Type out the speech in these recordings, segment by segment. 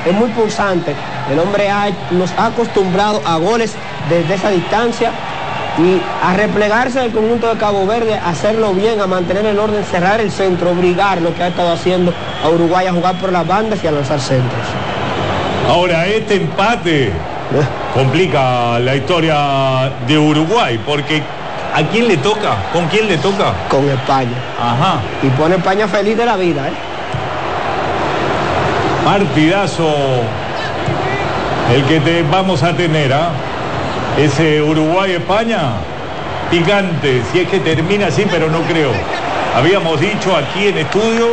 es muy punzante. El hombre nos ha acostumbrado a goles desde esa distancia y a replegarse del conjunto de Cabo Verde, a hacerlo bien, a mantener el orden, cerrar el centro, obligar lo que ha estado haciendo a Uruguay a jugar por las bandas y a lanzar centros. Ahora, este empate complica la historia de Uruguay, porque ¿a quién le toca? ¿Con quién le toca? Con España. Ajá. Y pone España feliz de la vida, ¿eh? Partidazo el que te vamos a tener, ¿ah? Ese Uruguay-España, picante, si es que termina así, pero no creo. Habíamos dicho aquí en estudio,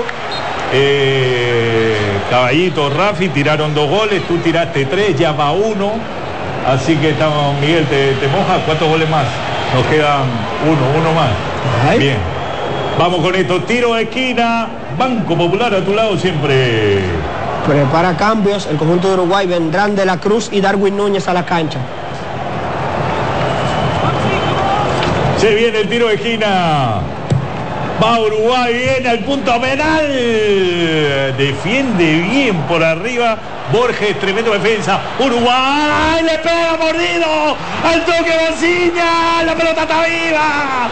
Caballito, Rafi, tiraron 2 goles, tú tiraste 3, ya va 1. Así que estamos, Miguel, te mojas. ¿Cuántos goles más? Nos quedan uno más. Ay. Bien. Vamos con esto. Tiro de esquina. Banco Popular a tu lado siempre. Prepara cambios. El conjunto de Uruguay. Vendrán De la Cruz y Darwin Núñez a la cancha. Se viene el tiro de esquina. Va Uruguay, viene al punto penal. Defiende bien por arriba. Borges, tremendo defensa. Uruguay le pega mordido. Al toque Bociña. La pelota está viva.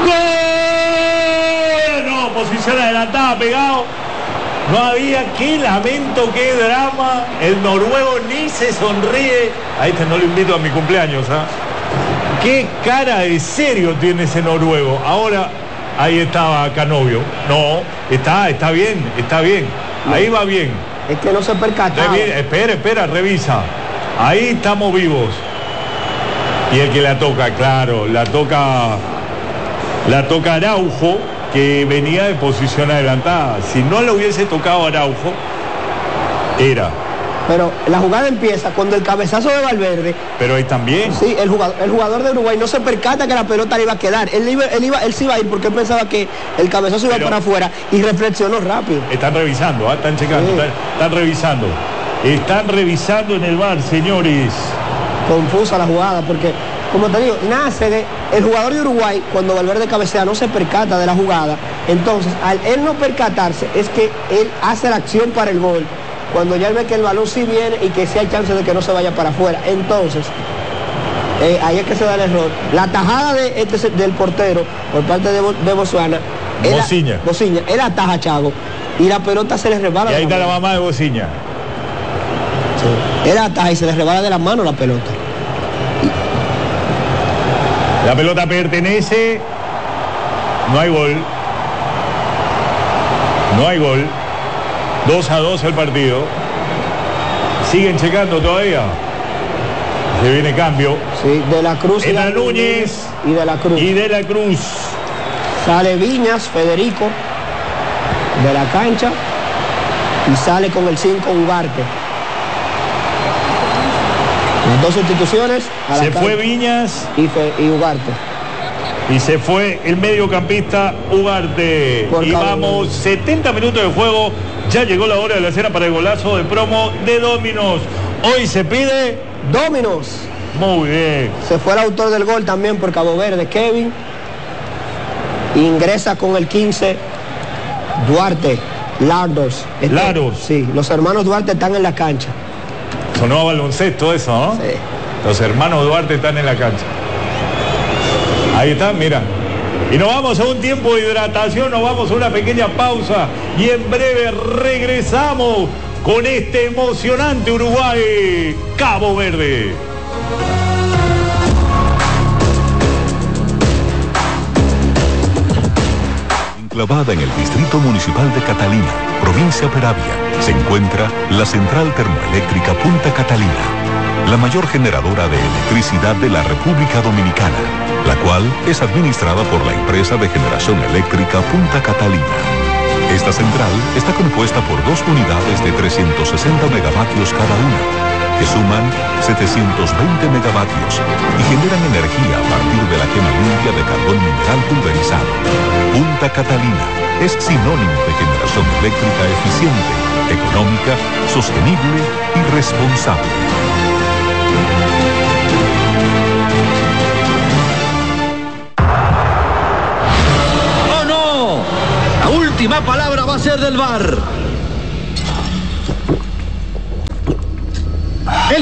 ¡Gol! No, posición adelantada, pegado. No había, qué lamento, qué drama. El noruego ni se sonríe. A este no lo invito a mi cumpleaños, ¿ah? Qué cara de serio tiene ese noruego. Ahora, ahí estaba Canovio. No, está bien. Ahí va bien. Es que no se percata. Espera, revisa. Ahí estamos vivos. Y el que la toca, claro, la toca Araujo, que venía de posición adelantada. Si no le hubiese tocado Araujo, era. Pero la jugada empieza cuando el cabezazo de Valverde. Pero ahí también. Sí, el jugador de Uruguay no se percata que la pelota le iba a quedar. Él sí iba a ir porque él pensaba que el cabezazo iba para afuera y reflexionó rápido. Están revisando, ¿eh? Están checando, sí. Están revisando. Están revisando en el VAR, señores. Confusa la jugada porque, como te digo, nace de el jugador de Uruguay, cuando Valverde cabecea, no se percata de la jugada. Entonces, al él no percatarse, es que él hace la acción para el gol. Cuando ya él ve que el balón sí viene y que sí hay chance de que no se vaya para afuera. Entonces, ahí es que se da el error. La tajada del portero por parte de Botsuana. Bociña, él ataja a Chago y la pelota se le resbala. Y ahí está la mamá de Bociña. Sí. Él ataja y se le resbala de las manos la pelota. La pelota pertenece. No hay gol. 2-2 el partido. Siguen checando todavía. Se viene cambio. Sí, De la Cruz. Entra Núñez. Y De la Cruz. Sale Viñas, Federico, de la cancha. Y sale con el 5 Ugarte. Las 2 sustituciones. Se fue Viñas. Y Ugarte. Y se fue el mediocampista Ugarte. Y vamos, 70 minutos de juego. Ya llegó la hora de la cena para el golazo de promo de Dominos. Hoy se pide Dominos. Muy bien. Se fue el autor del gol también por Cabo Verde, Kevin. Ingresa con el 15 Duarte, Lardos. Lardos. Sí, los hermanos Duarte están en la cancha. Sonó baloncesto eso, ¿no? Sí. Los hermanos Duarte están en la cancha. Ahí está, mira. Y nos vamos a un tiempo de hidratación, nos vamos a una pequeña pausa y en breve regresamos con este emocionante Uruguay, Cabo Verde. Enclavada en el Distrito Municipal de Catalina, provincia Peravia, se encuentra la Central Termoeléctrica Punta Catalina, la mayor generadora de electricidad de la República Dominicana, la cual es administrada por la empresa de generación eléctrica Punta Catalina. Esta central está compuesta por 2 unidades de 360 megavatios cada una, que suman 720 megavatios y generan energía a partir de la quema limpia de carbón mineral pulverizado. Punta Catalina es sinónimo de generación eléctrica eficiente, económica, sostenible y responsable. ¡Oh, no! La última palabra va a ser del VAR.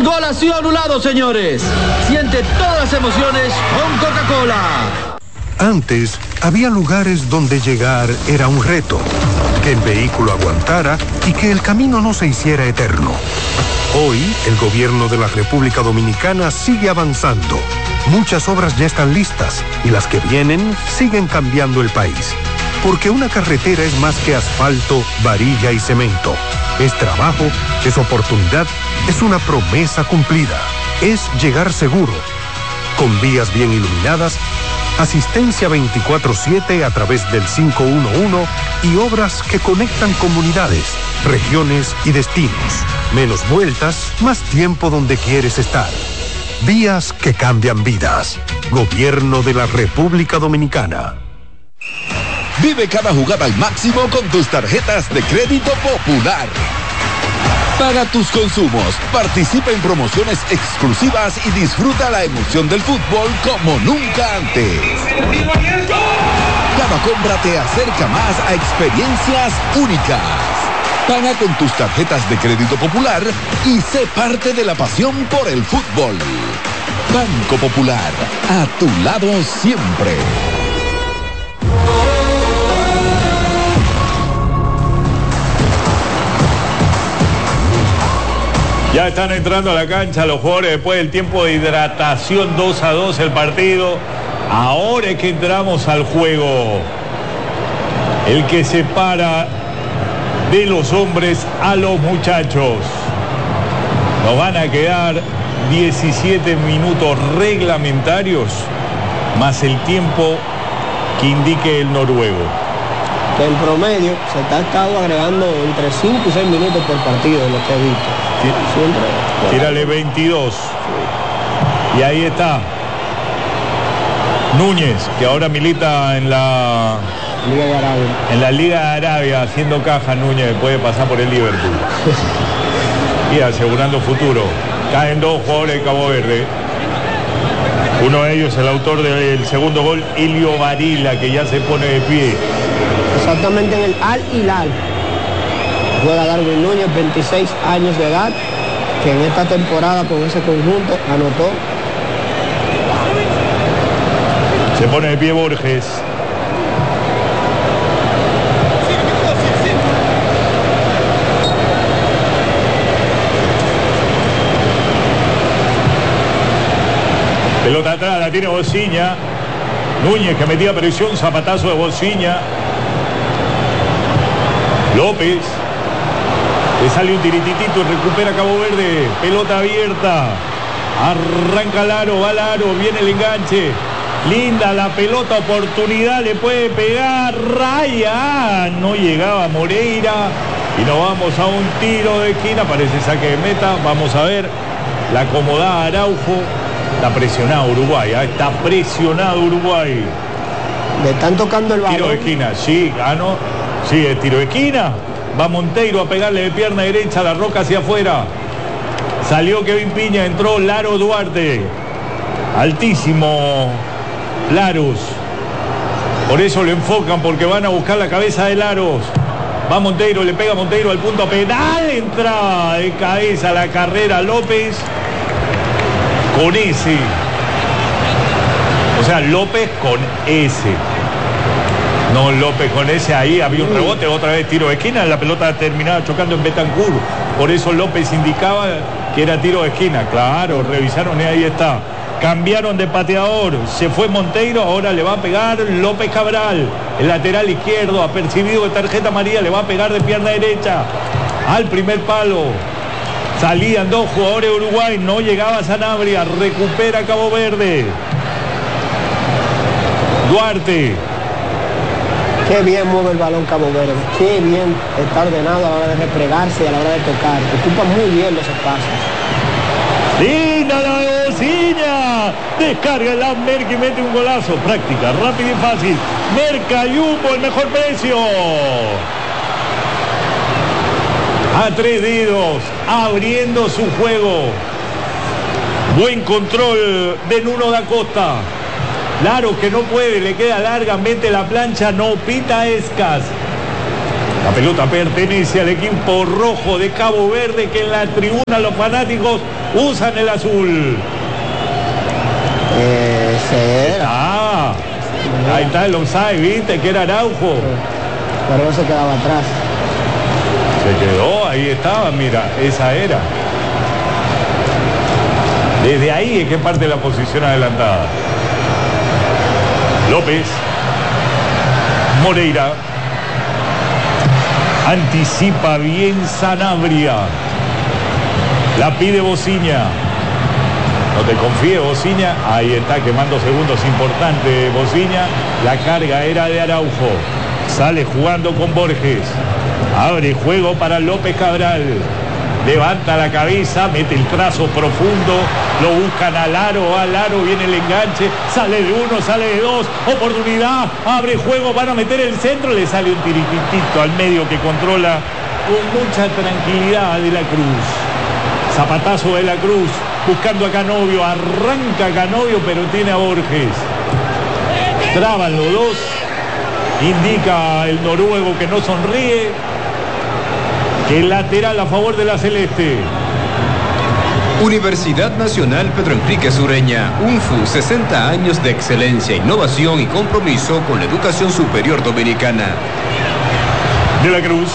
Gol ha sido anulado, señores. Siente todas las emociones con Coca-Cola. Antes, había lugares donde llegar era un reto. Que el vehículo aguantara y que el camino no se hiciera eterno. Hoy, el gobierno de la República Dominicana sigue avanzando. Muchas obras ya están listas y las que vienen siguen cambiando el país. Porque una carretera es más que asfalto, varilla y cemento. Es trabajo, es oportunidad, es una promesa cumplida. Es llegar seguro. Con vías bien iluminadas, asistencia 24/7 a través del 511 y obras que conectan comunidades, regiones y destinos. Menos vueltas, más tiempo donde quieres estar. Vías que cambian vidas. Gobierno de la República Dominicana. Vive cada jugada al máximo con tus tarjetas de crédito Popular. Paga tus consumos, participa en promociones exclusivas y disfruta la emoción del fútbol como nunca antes. Cada compra te acerca más a experiencias únicas. Paga con tus tarjetas de crédito Popular y sé parte de la pasión por el fútbol. Banco Popular, a tu lado siempre. Ya están entrando a la cancha los jugadores después del tiempo de hidratación. 2-2 el partido. Ahora es que entramos al juego. El que separa de los hombres a los muchachos. Nos van a quedar 17 minutos reglamentarios más el tiempo que indique el noruego. Que en promedio se ha estado agregando entre 5 y 6 minutos por partido en lo que he visto. Siempre. Tírale 22. Y ahí está Núñez, que ahora milita en la Liga de Arabia. En la Liga de Arabia, haciendo caja. Núñez puede pasar por el Liverpool. Y asegurando futuro. Caen dos jugadores de Cabo Verde. Uno de ellos, el autor del segundo gol, Ilio Varila, que ya se pone de pie. Exactamente en el Al Hilal. Juega Darwin Núñez, 26 años de edad, que en esta temporada con ese conjunto anotó. Se pone de pie Borges. Pelota atrás, la tiene Bociña. Núñez, que metía presión, zapatazo de Bociña. López. Le sale un tirititito, recupera Cabo Verde. Pelota abierta. Arranca Laro, va Laro, viene el enganche. Linda la pelota, oportunidad, le puede pegar. Raya. No llegaba Moreira. Y nos vamos a un tiro de esquina. Parece saque de meta. Vamos a ver. La acomodada Araujo. Está presionado Uruguay. Está presionado Uruguay. Le están tocando el balón. Tiro de esquina. Sí, ganó. Sí, es tiro de esquina. Va Monteiro a pegarle de pierna derecha, la Roca hacia afuera. Salió Kevin Piña, entró Laro Duarte. Altísimo Laros. Por eso lo enfocan, porque van a buscar la cabeza de Laros. Va Monteiro, le pega Monteiro al punto penal. Entrada de cabeza la carrera López. Con ese. O sea, López con ese. No, López con ese, ahí había un rebote, otra vez tiro de esquina, la pelota terminaba chocando en Betancur. Por eso López indicaba que era tiro de esquina. Claro, revisaron y ahí está. Cambiaron de pateador, se fue Monteiro, ahora le va a pegar López Cabral. El lateral izquierdo, apercibido de tarjeta amarilla, le va a pegar de pierna derecha al primer palo. Salían dos jugadores de Uruguay, no llegaba Sanabria, recupera Cabo Verde. Duarte. Qué bien mueve el balón Cabo Verde, qué bien está ordenado a la hora de replegarse y a la hora de tocar. Ocupa muy bien los espacios. Linda la de Bociña. Descarga el Merck y mete un golazo. Práctica, rápido y fácil. Merca Yupo, el mejor precio. A tres dedos, abriendo su juego. Buen control de Nuno da Costa. Laro que no puede, le queda larga, mete la plancha, no pita Escas. La pelota pertenece al equipo rojo de Cabo Verde, que en la tribuna los fanáticos usan el azul. Ahí está el offside, viste que era Araujo. Pero no se quedaba atrás. Se quedó, ahí estaba, mira, esa era. Desde ahí es que parte la posición adelantada. López. Moreira. Anticipa bien Sanabria. La pide Bociña. No te confíes, Bociña. Ahí está, quemando segundos, importante Bociña. La carga era de Araujo. Sale jugando con Borges. Abre juego para López Cabral. Levanta la cabeza, mete el trazo profundo. Lo buscan al aro viene el enganche. Sale de uno, sale de dos. Oportunidad, abre juego, van a meter el centro. Le sale un tirititito al medio que controla con mucha tranquilidad De la Cruz. Zapatazo de la Cruz, buscando a Canovio. Arranca Canovio, pero tiene a Borges. Traban los dos. Indica el noruego que no sonríe. Que el lateral a favor de la Celeste. Universidad Nacional Pedro Enríquez Ureña, UNFU, 60 años de excelencia, innovación y compromiso con la educación superior dominicana. De la Cruz.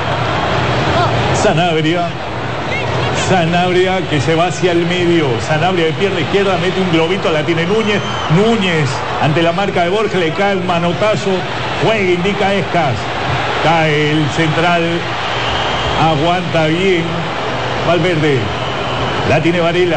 Sanabria. Sanabria que se va hacia el medio. Sanabria de pierna izquierda, mete un globito, la tiene Núñez. Núñez, ante la marca de Borges, le cae el manotazo. Juega, indica Escas. Cae el central. Aguanta bien Valverde. La tiene Varela.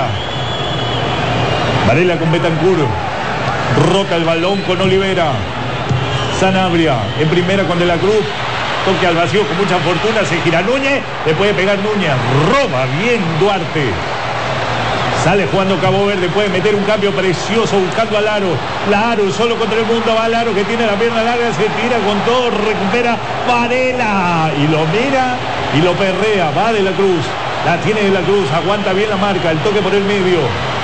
Varela con Betancur. Rota el balón con Olivera. Sanabria en primera con De la Cruz. Toque al vacío con mucha fortuna. Se gira Núñez. Le puede pegar Núñez. Roba bien Duarte. Sale jugando Cabo Verde. Puede meter un cambio precioso buscando al aro. La aro solo contra el mundo. Va al aro que tiene la pierna larga. Se tira con todo. Recupera Varela. Y lo mira y lo perrea. Va De la Cruz. La tiene De la Cruz. Aguanta bien la marca. El toque por el medio.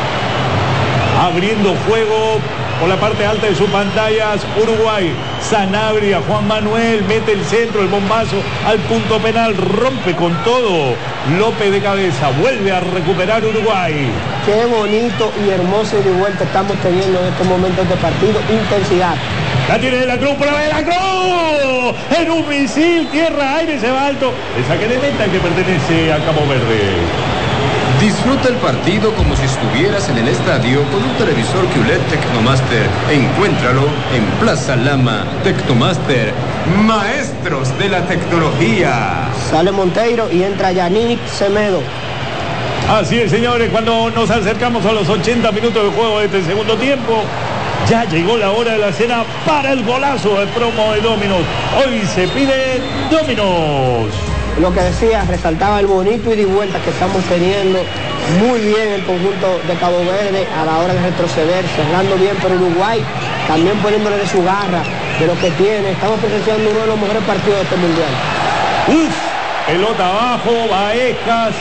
Abriendo juego por la parte alta de sus pantallas. Uruguay. Sanabria. Juan Manuel. Mete el centro. El bombazo al punto penal. Rompe con todo. López de cabeza. Vuelve a recuperar Uruguay. Qué bonito y hermoso ida y vuelta estamos teniendo en estos momentos de partido. Intensidad. La tiene De la Cruz, prueba De la Cruz. En un misil, tierra, aire, se va alto. Esa que le meta que pertenece a Cabo Verde. Disfruta el partido como si estuvieras en el estadio con un televisor QLED Tecnomaster. Encuéntralo en Plaza Lama. Tecnomaster, maestros de la tecnología. Sale Monteiro y entra Yannick Semedo. Así es, señores, cuando nos acercamos a los 80 minutos de juego de este segundo tiempo, ya llegó la hora de la cena para el golazo de promo de Dominos. Hoy se pide Dominos. Lo que decía, resaltaba el bonito ida y vuelta que estamos teniendo. Muy bien el conjunto de Cabo Verde a la hora de retroceder, cerrando bien por Uruguay, también poniéndole de su garra, de lo que tiene. Estamos presenciando uno de los mejores partidos de este mundial. Uf, pelota abajo, Baezcas.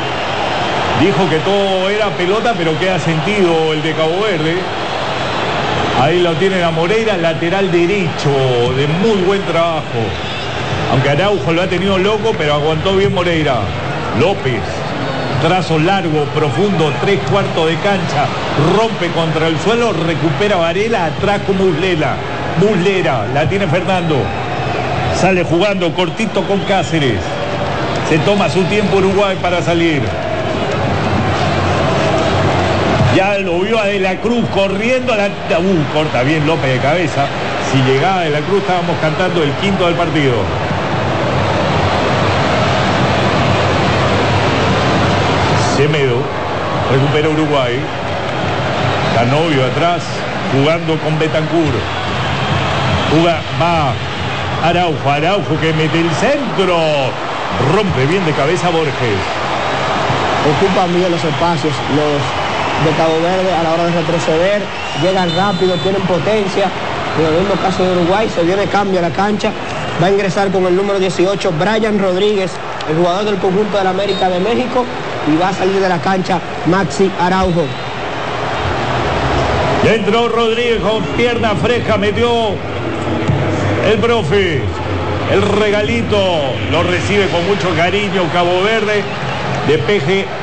Dijo que todo era pelota, pero queda sentido el de Cabo Verde. Ahí lo tiene la Moreira, lateral derecho, de muy buen trabajo. Aunque Araujo lo ha tenido loco, pero aguantó bien Moreira. López, trazo largo, profundo, 3/4 de cancha. Rompe contra el suelo, recupera Varela, atrás con Muslera. Muslera, la tiene Fernando. Sale jugando cortito con Cáceres. Se toma su tiempo Uruguay para salir. Ya lo vio a De la Cruz corriendo. Corta bien López de cabeza. Si llegaba De la Cruz estábamos cantando el quinto del partido. Semedo. Recupera Uruguay. Canovio atrás. Jugando con Betancur. Va Araujo que mete el centro. Rompe bien de cabeza Borges. Ocupan bien los espacios los de Cabo Verde a la hora de retroceder. Llegan rápido, tienen potencia. En el mismo caso de Uruguay, se viene cambio a la cancha. Va a ingresar con el número 18, Brian Rodríguez, el jugador del conjunto de la América de México. Y va a salir de la cancha Maxi Araujo. Entró Rodríguez con pierna fresca, metió el profe. El regalito lo recibe con mucho cariño Cabo Verde de PG